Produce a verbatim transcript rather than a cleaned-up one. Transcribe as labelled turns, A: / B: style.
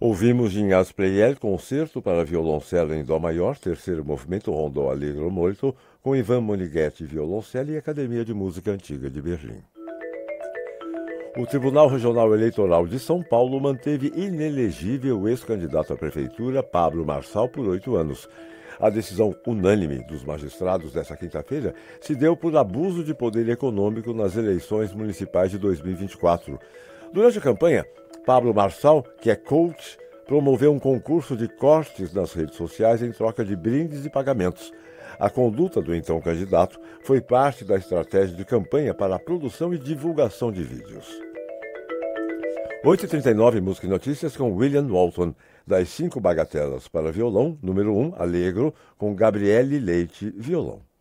A: Ouvimos Ginás Pleyel, concerto para violoncelo em dó maior, terceiro movimento Rondó Allegro Molto, com Ivan Monighetti, violoncelo e Academia de Música Antiga de Berlim. O Tribunal Regional Eleitoral de São Paulo manteve inelegível o ex-candidato à prefeitura, Pablo Marçal, por oito anos. A decisão unânime dos magistrados desta quinta-feira se deu por abuso de poder econômico nas eleições municipais de dois mil e vinte e quatro. Durante a campanha, Pablo Marçal, que é coach, promoveu um concurso de cortes nas redes sociais em troca de brindes e pagamentos. A conduta do então candidato foi parte da estratégia de campanha para a produção e divulgação de vídeos. oito e trinta e nove, Música e Notícias com William Walton. Das cinco bagatelas para violão, número um, Allegro, com Gabriele Leite, violão.